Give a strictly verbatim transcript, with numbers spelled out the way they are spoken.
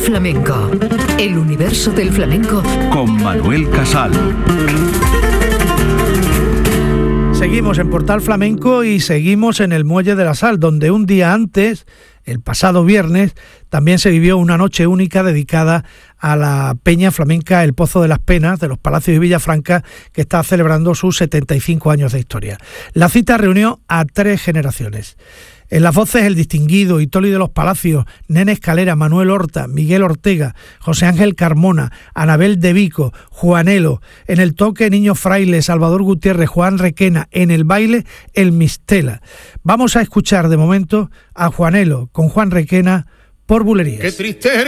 Flamenco, el universo del flamenco con Manuel Casal. Seguimos en Portal Flamenco y seguimos en el Muelle de la Sal, donde un día antes, el pasado viernes, también se vivió una noche única dedicada a la Peña Flamenca El Pozo de las Penas de los Palacios y Villafranca, que está celebrando sus setenta y cinco años de historia. La cita reunió a tres generaciones. En las voces, el distinguido Itoli de los Palacios, Nene Escalera, Manuel Horta, Miguel Ortega, José Ángel Carmona, Anabel de Vico, Juanelo. En el toque, Niño Fraile, Salvador Gutiérrez, Juan Requena. En el baile, el Mistela. Vamos a escuchar de momento a Juanelo con Juan Requena por Bulerías. Qué triste